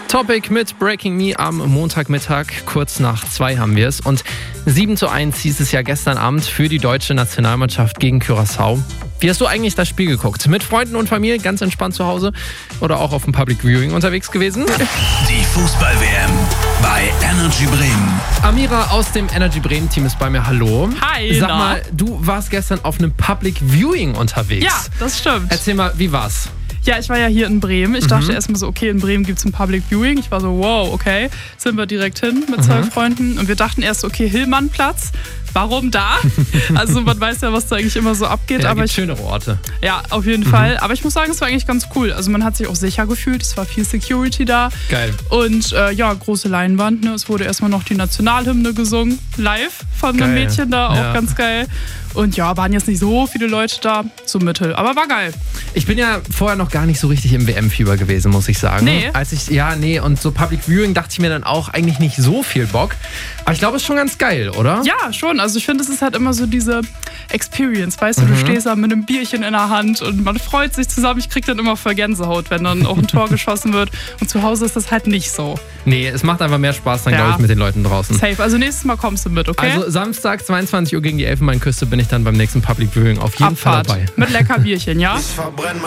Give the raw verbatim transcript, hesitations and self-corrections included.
Topic mit Breaking Me am Montagmittag, kurz nach zwei haben wir es. Und sieben zu eins hieß es ja gestern Abend für die deutsche Nationalmannschaft gegen Curaçao. Wie hast du eigentlich das Spiel geguckt? Mit Freunden und Familie, ganz entspannt zu Hause oder auch auf dem Public Viewing unterwegs gewesen? Die Fußball-W M bei Energy Bremen. Amira aus dem Energy Bremen Team ist bei mir. Hallo. Hi. Sag na? mal, du warst gestern auf einem Public Viewing unterwegs. Ja, das stimmt. Erzähl mal, wie war's? Ja, ich war ja hier in Bremen. Ich Mhm. dachte erstmal so, okay, in Bremen gibt es ein Public Viewing. Ich war so, wow, okay. Sind wir direkt hin mit zwei Mhm. Freunden. Und wir dachten erst, okay, Hillmannplatz. Warum da? Also man weiß ja, was da eigentlich immer so abgeht. Ja, aber gibt ich, schönere Orte. ja, auf jeden Mhm. Fall. Aber ich muss sagen, es war eigentlich ganz cool. Also man hat sich auch sicher gefühlt. Es war viel Security da. Geil. Und äh, ja, große Leinwand. Ne? Es wurde erstmal noch die Nationalhymne gesungen. Live von einem Geil. Mädchen da. Auch Ja. ganz geil. Und ja, waren jetzt nicht so viele Leute da. So mittel. Aber war geil. Ich bin ja vorher noch gar nicht so richtig im W M-Fieber gewesen, muss ich sagen. Nee. Als ich, ja, nee, und so Public Viewing dachte ich mir dann auch eigentlich nicht so viel Bock. Aber ich glaube, es ist schon ganz geil, oder? Ja, schon. Also ich finde, es ist halt immer so diese Experience. Weißt du, Mhm. du stehst da mit einem Bierchen in der Hand und man freut sich zusammen. Ich krieg dann immer voll Gänsehaut, wenn dann auch ein Tor geschossen wird. Und zu Hause ist das halt nicht so. Nee, es macht einfach mehr Spaß dann, Ja. glaube ich, mit den Leuten draußen. Safe. Also nächstes Mal kommst du mit, okay? Also Samstag, zweiundzwanzig Uhr gegen die Elfenbeinküste bin ich dann beim nächsten Public Viewing auf jeden Abfahrt. Fall dabei. Mit lecker Bierchen, ja? Ich verbrenne